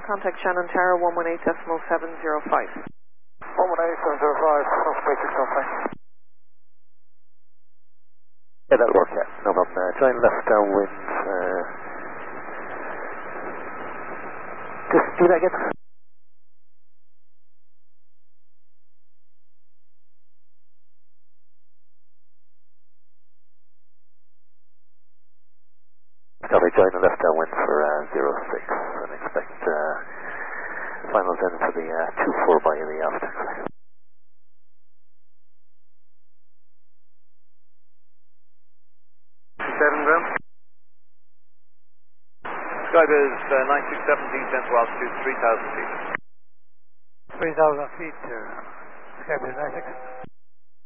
contact Shannon Tower 118.705. 118.705, North Matrix Alpha. Yeah, that'll work, yeah. No problem. Join left downwind. Just do that again. Copy, join the left downwind for 06 and expect finals in for the 2-4 by the after. 7 ground. Skybus 9617, central altitude 3000 feet. 3000 feet, Skybus 96.